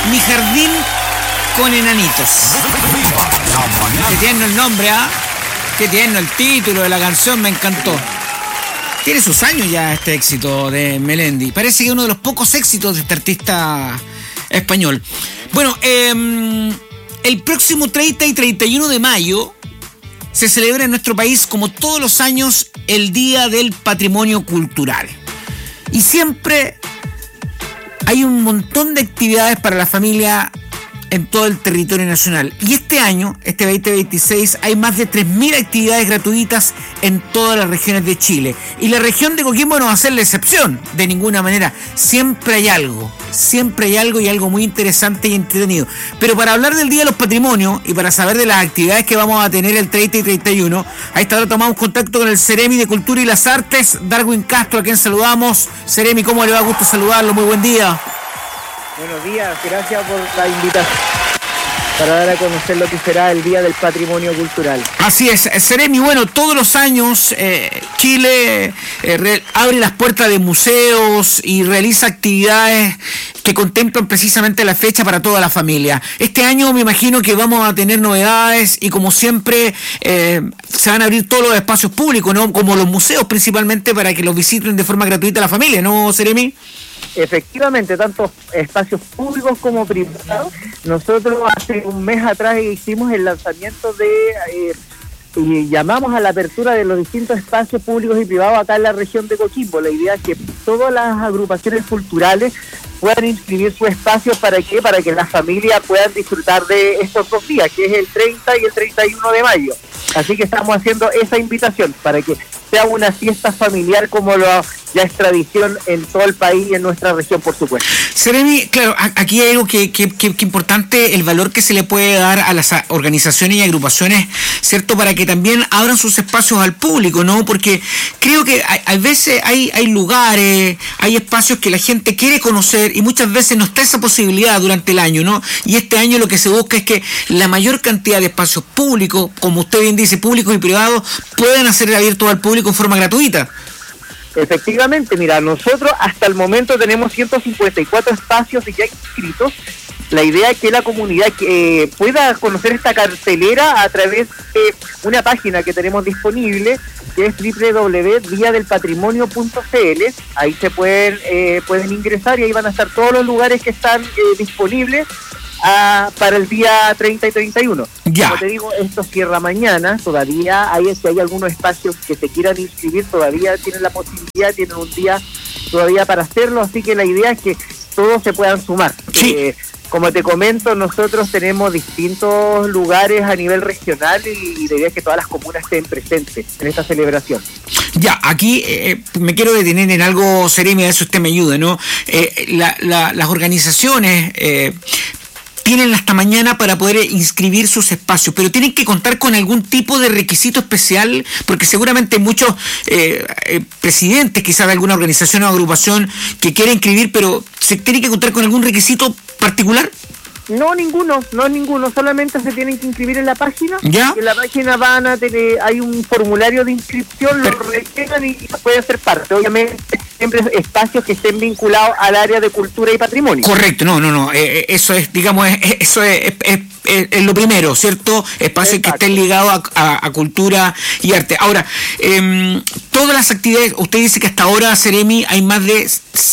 Mi jardín con enanitos. Qué tierno el nombre, ¿ah? Qué tierno el título de la canción, me encantó. Tiene sus años ya este éxito de Melendi. Parece que es uno de los pocos éxitos de este artista español. Bueno, el próximo 30 y 31 de mayo se celebra en nuestro país, como todos los años, el Día del Patrimonio Cultural. Y siempre hay un montón de actividades para la familia en todo el territorio nacional. Y este año, este 2026, hay más de 3.000 actividades gratuitas en todas las regiones de Chile. Y la región de Coquimbo no va a ser la excepción, de ninguna manera. Siempre hay algo y algo muy interesante y entretenido. Pero para hablar del Día de los Patrimonios y para saber de las actividades que vamos a tener el 30 y 31, a esta hora tomamos contacto con el Ceremi de Cultura y las Artes, Darwin Castro, a quien saludamos. Ceremi, ¿cómo le va? Gusto saludarlo, muy buen día. Buenos días, gracias por la invitación para dar a conocer lo que será el Día del Patrimonio Cultural. Así es, Ceremi, bueno, todos los años Chile abre las puertas de museos y realiza actividades que contemplan precisamente la fecha para toda la familia. Este año me imagino que vamos a tener novedades y como siempre se van a abrir todos los espacios públicos, ¿no? Como los museos principalmente, para que los visiten de forma gratuita la familia, ¿no, Ceremi? Efectivamente, tanto espacios públicos como privados. Nosotros hace un mes atrás hicimos el lanzamiento y llamamos a la apertura de los distintos espacios públicos y privados acá en la región de Coquimbo. La idea es que todas las agrupaciones culturales puedan inscribir su espacio. ¿Para qué? Para que las familias puedan disfrutar de estos 2 días, que es el 30 y el 31 de mayo. Así que estamos haciendo esa invitación para que sea una fiesta familiar como ya es tradición en todo el país y en nuestra región, por supuesto. Ceremi, claro, aquí hay algo que importante, el valor que se le puede dar a las organizaciones y agrupaciones, ¿cierto? Para que también abran sus espacios al público, ¿no? Porque creo que a veces hay lugares, hay espacios que la gente quiere conocer y muchas veces no está esa posibilidad durante el año, ¿no? Y este año lo que se busca es que la mayor cantidad de espacios públicos, como usted bien dice, públicos y privados, puedan ser abiertos al público en forma gratuita. Efectivamente, mira, nosotros hasta el momento tenemos 154 espacios ya inscritos. La idea es que la comunidad pueda conocer esta cartelera a través de una página que tenemos disponible, que es www.diadelpatrimonio.cl. Ahí se pueden ingresar y ahí van a estar todos los lugares que están disponibles para el día 30 y 31. Ya. Como te digo, esto cierra mañana. Todavía si hay algunos espacios que se quieran inscribir, todavía tienen la posibilidad, tienen un día todavía para hacerlo, así que la idea es que todos se puedan sumar. Sí. Como te comento, nosotros tenemos distintos lugares a nivel regional y la idea es que todas las comunas estén presentes en esta celebración. Ya, aquí me quiero detener en algo, Ceremi, a eso usted me ayude, ¿no? Las organizaciones tienen hasta mañana para poder inscribir sus espacios, pero tienen que contar con algún tipo de requisito especial, porque seguramente muchos presidentes, quizás de alguna organización o agrupación que quiera inscribir, pero ¿se tiene que contar con algún requisito particular? No, ninguno, solamente se tienen que inscribir en la página. ¿Ya? En la página hay un formulario de inscripción, lo rellenan y pueden ser parte. Obviamente, siempre espacios que estén vinculados al área de cultura y patrimonio. Correcto, no, eso es, digamos, eso es lo primero, ¿cierto? Espacios que estén ligados a cultura y arte. Ahora, todas las actividades, usted dice que hasta ahora, Ceremi, hay más de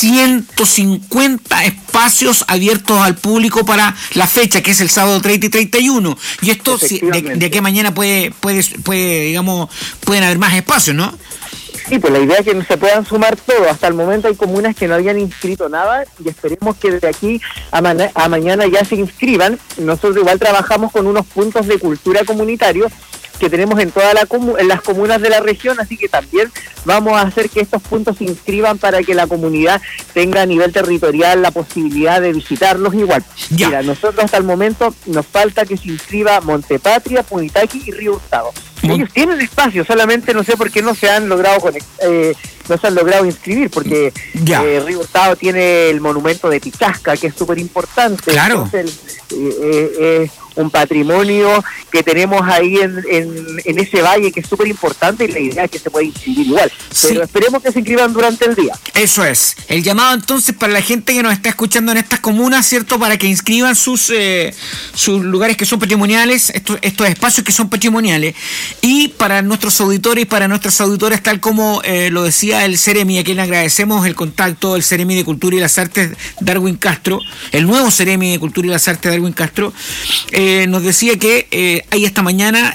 150 espacios abiertos al público para la fecha, que es el sábado 30 y 31. Y esto, de aquí a mañana puede, digamos, pueden haber más espacios, ¿no? Sí, pues la idea es que se puedan sumar todos. Hasta el momento hay comunas que no habían inscrito nada y esperemos que de aquí a mañana ya se inscriban. Nosotros igual trabajamos con unos puntos de cultura comunitarios que tenemos en todas en las comunas de la región, así que también vamos a hacer que estos puntos se inscriban para que la comunidad tenga a nivel territorial la posibilidad de visitarlos igual. Ya. Mira, nosotros hasta el momento nos falta que se inscriba Montepatria, Punitaqui y Río Hurtado. Ellos tienen espacio, solamente no sé por qué no se han logrado inscribir, porque Río Hurtado tiene el monumento de Pichasca, que es súper importante. Claro. Entonces, un patrimonio que tenemos ahí en ese valle, que es súper importante, y la idea es que se puede inscribir igual. Pero esperemos que se inscriban durante el día. Eso es. El llamado entonces para la gente que nos está escuchando en estas comunas, ¿cierto? Para que inscriban sus lugares que son patrimoniales, estos espacios que son patrimoniales. Y para nuestros auditores y para nuestras auditoras, tal como lo decía el Ceremi, a quien le agradecemos el contacto, el Ceremi de Cultura y las Artes, Darwin Castro, el nuevo Ceremi de Cultura y las Artes, Darwin Castro, nos decía que hay esta mañana,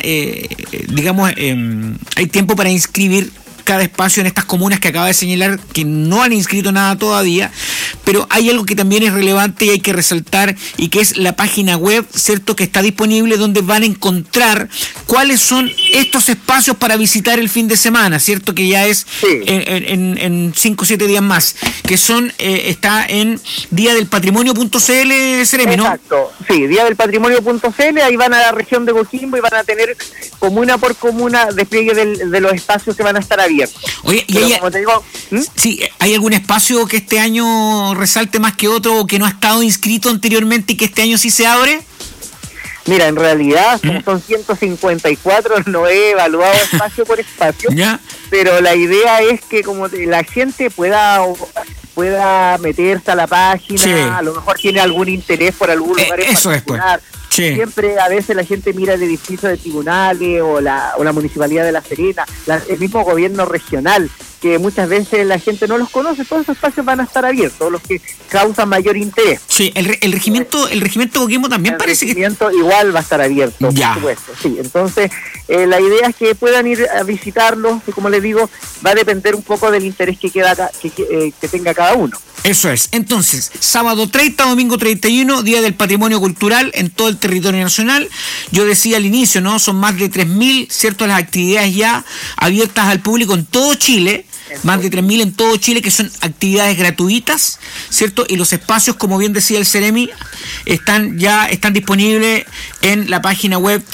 hay tiempo para inscribir cada espacio en estas comunas que acaba de señalar, que no han inscrito nada todavía, pero hay algo que también es relevante y hay que resaltar, y que es la página web, ¿cierto?, que está disponible, donde van a encontrar cuáles son estos espacios para visitar el fin de semana, ¿cierto?, que ya es en 5 o 7 días más, que son, está en diadelpatrimonio.cl, Ceremi, ¿no? Exacto, sí, diadelpatrimonio.cl, ahí van a la región de Coquimbo y van a tener comuna por comuna despliegue de los espacios que van a estar abiertos. Oye, como te digo, sí, ¿hay algún espacio que este año resalte más que otro, o que no ha estado inscrito anteriormente y que este año sí se abre? Mira, en realidad son 154, no he evaluado espacio por espacio, pero la idea es que como la gente pueda meterse a la página, a lo mejor tiene algún interés por algún lugar en particular. Siempre a veces la gente mira el edificio de tribunales o la Municipalidad de La Serena, el mismo gobierno regional, que muchas veces la gente no los conoce. Todos esos espacios van a estar abiertos, los que causan mayor interés. Sí, el regimiento Coquimbo también parece que... El regimiento igual va a estar abierto, por supuesto. Sí, entonces la idea es que puedan ir a visitarlos, y como les digo, va a depender un poco del interés que tenga cada uno. Eso es. Entonces, sábado 30, domingo 31, Día del Patrimonio Cultural en todo el territorio nacional. Yo decía al inicio, ¿no? Son más de 3.000, ¿cierto?, las actividades ya abiertas al público en todo Chile. Más de 3.000 en todo Chile, que son actividades gratuitas, ¿cierto? Y los espacios, como bien decía el Ceremi, están disponibles en la página web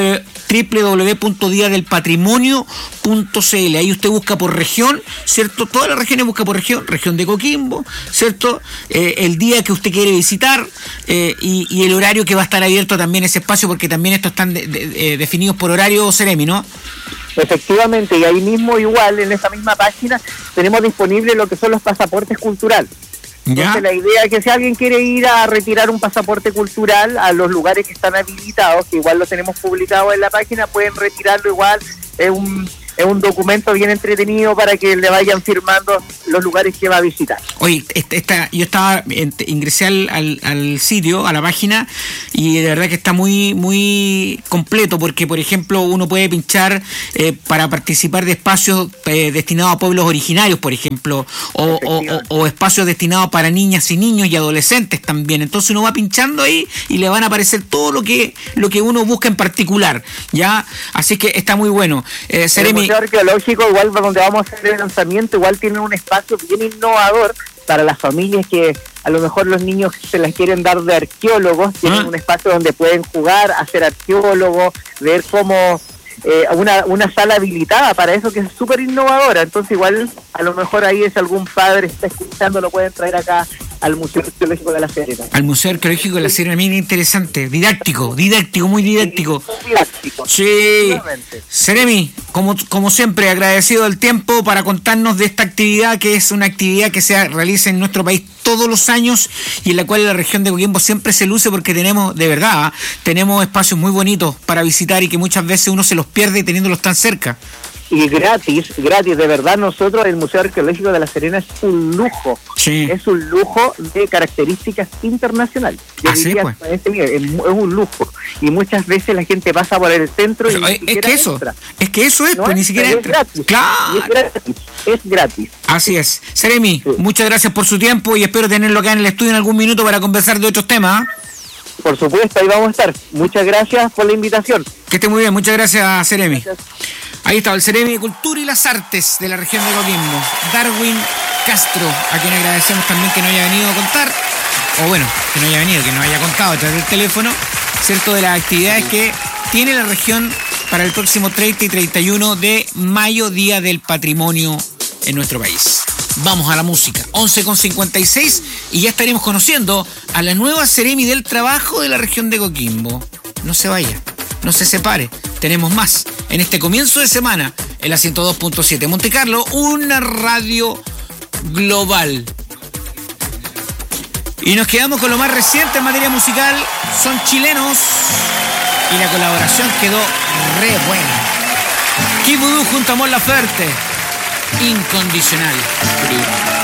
www.diadelpatrimonio.cl. Ahí usted busca por región, ¿cierto? Todas las regiones busca por región de Coquimbo, ¿cierto? El día que usted quiere visitar y el horario que va a estar abierto también ese espacio, porque también estos están definidos por horario, Ceremi, ¿no? Efectivamente, y ahí mismo igual, en esa misma página, tenemos disponible lo que son los pasaportes culturales. Entonces la idea es que si alguien quiere ir a retirar un pasaporte cultural a los lugares que están habilitados, que igual lo tenemos publicado en la página, pueden retirarlo igual, es un documento bien entretenido para que le vayan firmando los lugares que va a visitar. Oye, ingresé al sitio, a la página, y de verdad que está muy muy completo, porque por ejemplo uno puede pinchar para participar de espacios destinados a pueblos originarios, por ejemplo, o espacios destinados para niñas y niños y adolescentes también. Entonces uno va pinchando ahí y le van a aparecer todo lo que uno busca en particular, ¿ya? Así que está muy bueno. Ceremi, arqueológico, igual donde vamos a hacer el lanzamiento, igual tienen un espacio bien innovador para las familias que a lo mejor los niños se las quieren dar de arqueólogos. Tienen un espacio donde pueden jugar, hacer arqueólogos, ver cómo una sala habilitada para eso, que es súper innovadora. Entonces igual a lo mejor ahí es algún padre está escuchando, lo pueden traer acá al Museo Arqueológico de La Serena. Al Museo Arqueológico de La Serena, bien interesante, didáctico, muy didáctico. Sí. Ceremi, como siempre, agradecido del tiempo para contarnos de esta actividad, que es una actividad que se realiza en nuestro país todos los años y en la cual la región de Coquimbo siempre se luce, porque tenemos espacios muy bonitos para visitar y que muchas veces uno se los pierde teniéndolos tan cerca. Y gratis, de verdad, nosotros el Museo Arqueológico de La Serena es un lujo, es un lujo de características internacionales. Es un lujo, y muchas veces la gente pasa por el centro y ni siquiera entra. Es que eso es, pues ni siquiera entra. Claro. Es gratis. Así es. Ceremi, muchas gracias por su tiempo y espero tenerlo acá en el estudio en algún minuto para conversar de otros temas. Por supuesto, ahí vamos a estar. Muchas gracias por la invitación. Que esté muy bien, muchas gracias, Ceremi. Ahí está el Ceremi de Cultura y las Artes de la región de Coquimbo, Darwin Castro, a quien agradecemos también que nos haya venido a contar, que nos haya contado a través del teléfono, ¿cierto?, de las actividades que tiene la región para el próximo 30 y 31 de mayo, Día del Patrimonio en nuestro país. Vamos a la música, 11:56, y ya estaremos conociendo a la nueva Seremi del Trabajo de la región de Coquimbo. No se vaya, no se separe, tenemos más en este comienzo de semana en la 102.7 Monte Carlo, una radio global. Y nos quedamos con lo más reciente en materia musical, son chilenos y la colaboración quedó re buena. Kid Voodoo junto a Mon Laferte, Incondicional.